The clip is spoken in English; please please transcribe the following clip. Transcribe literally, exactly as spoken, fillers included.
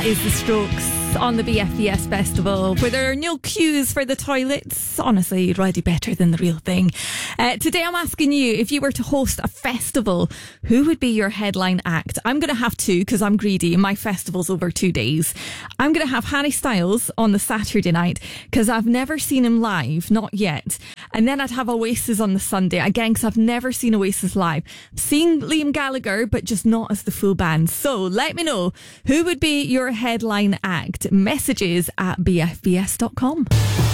is The Strokes on the B F B S Festival, where there are no queues for the toilets. Honestly, already better than the real thing. Uh, today I'm asking you, if you were to host a festival, who would be your headline act? I'm going to have two because I'm greedy and my festival's over two days. I'm going to have Harry Styles on the Saturday night because I've never seen him live, not yet. And then I'd have Oasis on the Sunday, again, because I've never seen Oasis live. Seen Liam Gallagher, but just not as the full band. So let me know, who would be your headline act? Messages at b f b s dot com.